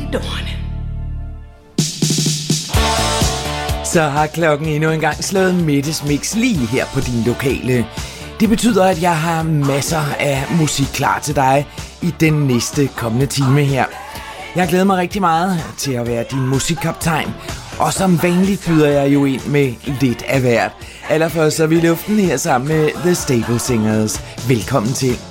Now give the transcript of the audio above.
dårne. Så har klokken endnu en gang slået Mettes lige her på din lokale. Det betyder, at jeg har masser af musik klar til dig i den næste kommende time her. Jeg glæder mig rigtig meget til at være din musikkaptajn, og som vanligt byder jeg jo ind med lidt af hvert. Allerførst så er vi i luften her sammen med The Stable Singers. Velkommen til.